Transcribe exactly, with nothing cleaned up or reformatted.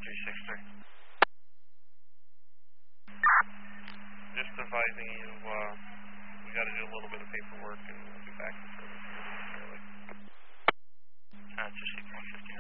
two six three. Just advising you, uh, we got to do a little bit of paperwork and we'll be back in